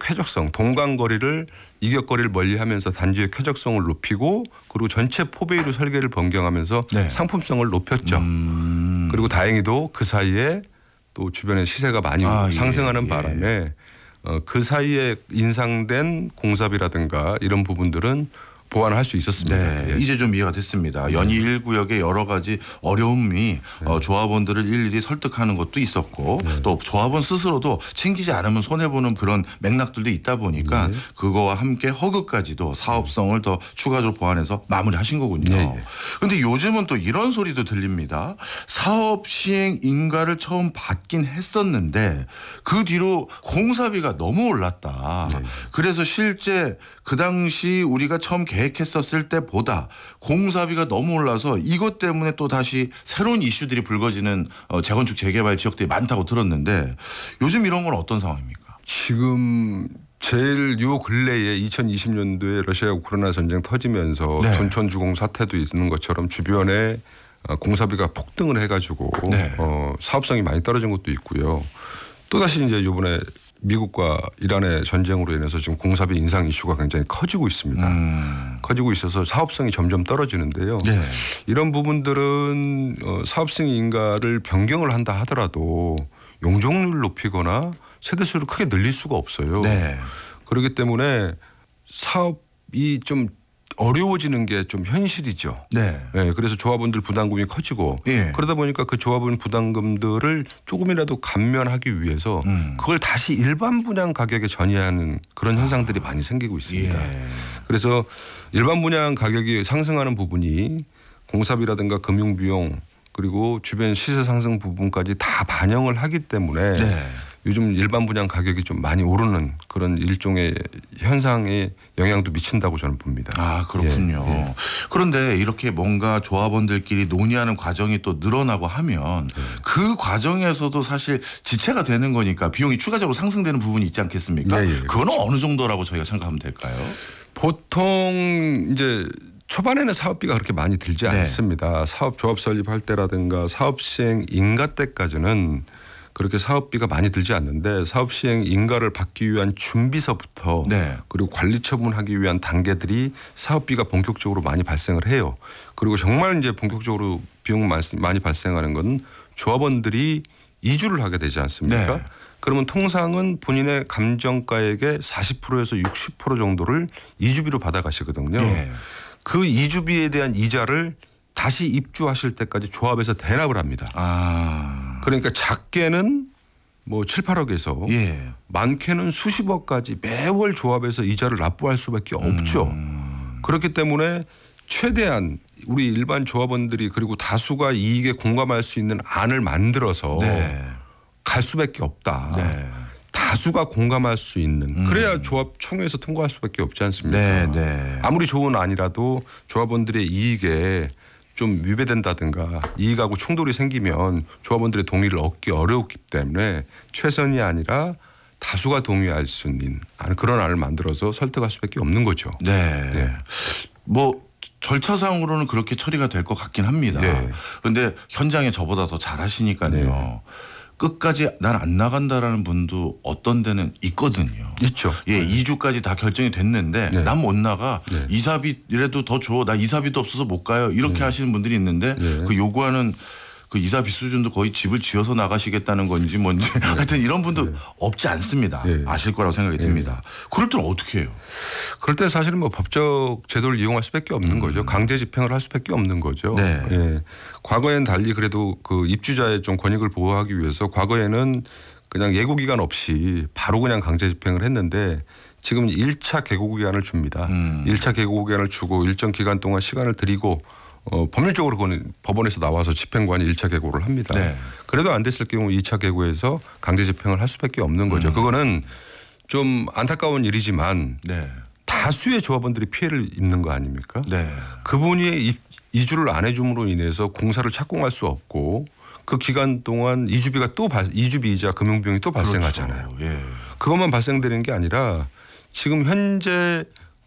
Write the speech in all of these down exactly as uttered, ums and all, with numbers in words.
쾌적성, 동간거리를 이격거리를 멀리하면서 단지의 쾌적성을 높이고 그리고 전체 포베이로 설계를 변경하면서 네. 상품성을 높였죠. 음. 그리고 다행히도 그 사이에 또 주변의 시세가 많이 아, 상승하는 예, 바람에 예. 어, 그 사이에 인상된 공사비라든가 이런 부분들은 보완할 수 있었습니다. 네, 예. 이제 좀 이해가 됐습니다. 네. 연희 일 구역의 여러 가지 어려움이 네. 어, 조합원들을 일일이 설득하는 것도 있었고 네. 또 조합원 스스로도 챙기지 않으면 손해보는 그런 맥락들도 있다 보니까 네. 그거와 함께 허그까지도 사업성을 더 추가적으로 보완해서 마무리하신 거군요. 그런데 네. 요즘은 또 이런 소리도 들립니다. 사업 시행 인가를 처음 받긴 했었는데 그 뒤로 공사비가 너무 올랐다. 네. 그래서 실제 그 당시 우리가 처음 계획했었을 때보다 공사비가 너무 올라서 이것 때문에 또 다시 새로운 이슈들이 불거지는 재건축 재개발 지역들이 많다고 들었는데 요즘 이런 건 어떤 상황입니까? 지금 제일 요 근래에 이천이십 년도에 러시아 우크라이나 전쟁 터지면서 네. 둔촌주공 사태도 있는 것처럼 주변에 공사비가 폭등을 해가지고 네. 어, 사업성이 많이 떨어진 것도 있고요. 또다시 이제 이번에 미국과 이란의 전쟁으로 인해서 지금 공사비 인상 이슈가 굉장히 커지고 있습니다. 음. 커지고 있어서 사업성이 점점 떨어지는데요. 네. 이런 부분들은 사업성 인가를 변경을 한다 하더라도 용적률을 높이거나 세대수를 크게 늘릴 수가 없어요. 네. 그렇기 때문에 사업이 좀 어려워지는 게 좀 현실이죠. 네. 네. 그래서 조합원들 부담금이 커지고 예. 그러다 보니까 그 조합원 부담금들을 조금이라도 감면하기 위해서 음. 그걸 다시 일반 분양 가격에 전이하는 그런 현상들이 아. 많이 생기고 있습니다. 예. 그래서 일반 분양 가격이 상승하는 부분이 공사비라든가 금융비용 그리고 주변 시세 상승 부분까지 다 반영을 하기 때문에 네. 요즘 일반 분양 가격이 좀 많이 오르는 그런 일종의 현상에 영향도 미친다고 저는 봅니다. 아 그렇군요. 예, 예. 그런데 이렇게 뭔가 조합원들끼리 논의하는 과정이 또 늘어나고 하면 예. 그 과정에서도 사실 지체가 되는 거니까 비용이 추가적으로 상승되는 부분이 있지 않겠습니까? 예, 예, 그건 그렇죠. 어느 정도라고 저희가 생각하면 될까요? 보통 이제 초반에는 사업비가 그렇게 많이 들지 네. 않습니다. 사업 조합 설립할 때라든가 사업 시행 인가 때까지는 그렇게 사업비가 많이 들지 않는데 사업 시행 인가를 받기 위한 준비서부터 네. 그리고 관리 처분하기 위한 단계들이 사업비가 본격적으로 많이 발생을 해요. 그리고 정말 이제 본격적으로 비용 많이 발생하는 건 조합원들이 이주를 하게 되지 않습니까? 네. 그러면 통상은 본인의 감정가액의 사십 퍼센트에서 육십 퍼센트 정도를 이주비로 받아가시거든요. 네. 그 이주비에 대한 이자를 다시 입주하실 때까지 조합에서 대납을 합니다. 아. 그러니까 작게는 뭐 칠, 팔억에서 예. 많게는 수십억까지 매월 조합에서 이자를 납부할 수밖에 없죠. 음. 그렇기 때문에 최대한 우리 일반 조합원들이 그리고 다수가 이익에 공감할 수 있는 안을 만들어서 네. 갈 수밖에 없다. 네. 다수가 공감할 수 있는 음. 그래야 조합 총회에서 통과할 수밖에 없지 않습니까? 네, 네. 아무리 좋은 안이라도 조합원들의 이익에 좀 위배된다든가 이익하고 충돌이 생기면 조합원들의 동의를 얻기 어렵기 때문에 최선이 아니라 다수가 동의할 수 있는 그런 안을 만들어서 설득할 수밖에 없는 거죠. 네. 네. 뭐 절차상으로는 그렇게 처리가 될 것 같긴 합니다. 그런데 네. 현장에 저보다 더 잘하시니까요. 네. 끝까지 난 안 나간다라는 분도 어떤 데는 있거든요. 있죠. 예, 네. 이 주까지 다 결정이 됐는데 네. 난 못 나가. 네. 이사비라도 더 줘. 나 이사비도 없어서 못 가요. 이렇게 네. 하시는 분들이 있는데 네. 그 요구하는 그 이사비 수준도 거의 집을 지어서 나가시겠다는 건지 뭔지 네. 하여튼 이런 분도 네. 없지 않습니다. 네. 아실 거라고 생각이 네. 듭니다. 그럴 때는 어떻게 해요? 그럴 때 사실은 뭐 법적 제도를 이용할 수밖에 없는 음. 거죠. 강제 집행을 할 수밖에 없는 거죠. 네. 예. 과거에는 달리 그래도 그 입주자의 좀 권익을 보호하기 위해서 과거에는 그냥 예고 기간 없이 바로 그냥 강제 집행을 했는데 지금 일 차 개고 기간을 줍니다. 음. 일 차 개고 기간을 주고 일정 기간 동안 시간을 드리고 어, 법률적으로 그건 법원에서 나와서 집행관이 일 차 개고를 합니다. 네. 그래도 안 됐을 경우 이 차 개고에서 강제 집행을 할 수밖에 없는 거죠. 음. 그거는 좀 안타까운 일이지만 네. 다수의 조합원들이 피해를 입는 거 아닙니까? 네. 그분이 이주를 안 해줌으로 인해서 공사를 착공할 수 없고 그 기간 동안 이주비가 또 발, 이주비 이자 금융비용이 또 발생하잖아요. 그렇죠. 예. 그것만 발생되는 게 아니라 지금 현재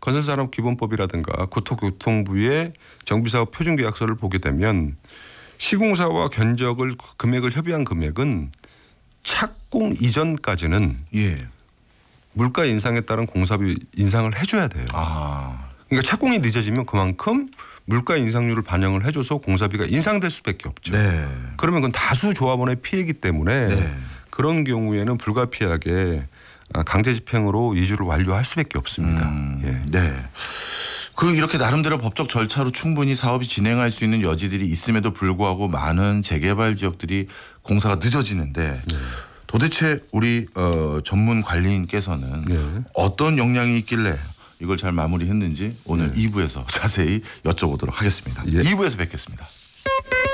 건설산업기본법이라든가 국토교통부의 정비사업 표준계약서를 보게 되면 시공사와 견적을 금액을 협의한 금액은 착공 이전까지는 예. 물가 인상에 따른 공사비 인상을 해줘야 돼요. 아. 그러니까 착공이 늦어지면 그만큼 물가 인상률을 반영을 해줘서 공사비가 인상될 수밖에 없죠. 네. 그러면 그건 다수 조합원의 피해이기 때문에 네. 그런 경우에는 불가피하게 강제 집행으로 이주를 완료할 수밖에 없습니다. 음, 예. 네. 그 이렇게 나름대로 법적 절차로 충분히 사업이 진행할 수 있는 여지들이 있음에도 불구하고 많은 재개발 지역들이 공사가 늦어지는데 네. 도대체 우리 어, 전문 관리인께서는 네. 어떤 역량이 있길래 이걸 잘 마무리했는지 오늘 네. 이 부에서 자세히 여쭤보도록 하겠습니다. 예. 이 부에서 뵙겠습니다.